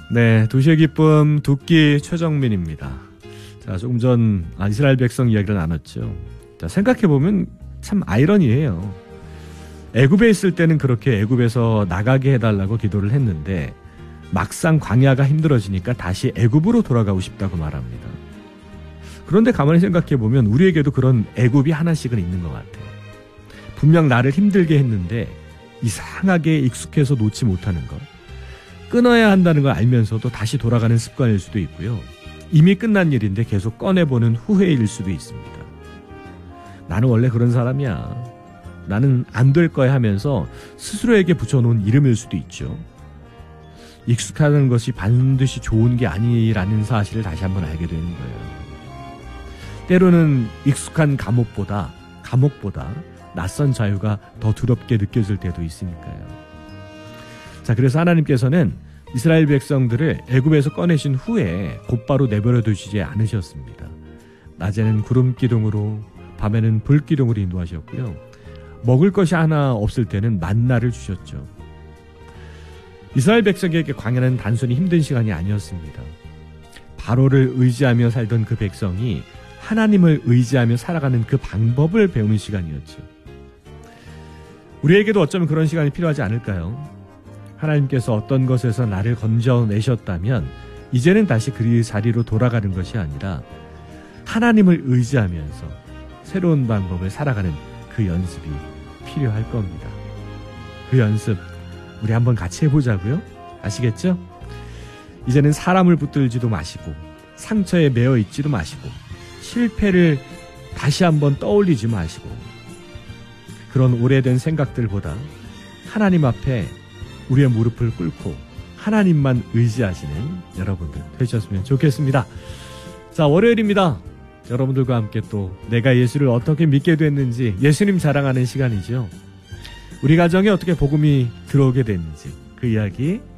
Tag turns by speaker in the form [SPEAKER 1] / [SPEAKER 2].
[SPEAKER 1] 네, 도시의 기쁨 두끼 최정민입니다. 자, 조금 전 이스라엘 백성 이야기를 나눴죠. 자, 생각해보면 참 아이러니해요. 애굽에 있을 때는 그렇게 애굽에서 나가게 해달라고 기도를 했는데 막상 광야가 힘들어지니까 다시 애굽으로 돌아가고 싶다고 말합니다. 그런데 가만히 생각해보면 우리에게도 그런 애굽이 하나씩은 있는 것 같아요. 분명 나를 힘들게 했는데 이상하게 익숙해서 놓지 못하는 것, 끊어야 한다는 걸 알면서도 다시 돌아가는 습관일 수도 있고요. 이미 끝난 일인데 계속 꺼내보는 후회일 수도 있습니다. 나는 원래 그런 사람이야. 나는 안 될 거야 하면서 스스로에게 붙여놓은 이름일 수도 있죠. 익숙하다는 것이 반드시 좋은 게 아니라는 사실을 다시 한번 알게 되는 거예요. 때로는 익숙한 감옥보다 낯선 자유가 더 두렵게 느껴질 때도 있으니까요. 자, 그래서 하나님께서는 이스라엘 백성들을 애굽에서 꺼내신 후에 곧바로 내버려 두시지 않으셨습니다. 낮에는 구름 기둥으로, 밤에는 불 기둥으로 인도하셨고요. 먹을 것이 하나 없을 때는 만나를 주셨죠. 이스라엘 백성에게 광야는 단순히 힘든 시간이 아니었습니다. 바로를 의지하며 살던 그 백성이 하나님을 의지하며 살아가는 그 방법을 배우는 시간이었죠. 우리에게도 어쩌면 그런 시간이 필요하지 않을까요? 하나님께서 어떤 것에서 나를 건져내셨다면 이제는 다시 그 자리로 돌아가는 것이 아니라 하나님을 의지하면서 새로운 방법을 살아가는 그 연습이 필요할 겁니다. 그 연습 우리 한번 같이 해보자고요. 아시겠죠? 이제는 사람을 붙들지도 마시고 상처에 매여 있지도 마시고 실패를 다시 한번 떠올리지 마시고 그런 오래된 생각들보다 하나님 앞에 우리의 무릎을 꿇고 하나님만 의지하시는 여러분들 되셨으면 좋겠습니다. 자, 월요일입니다. 여러분들과 함께 또 내가 예수를 어떻게 믿게 됐는지 예수님 자랑하는 시간이죠. 우리 가정에 어떻게 복음이 들어오게 됐는지 그 이야기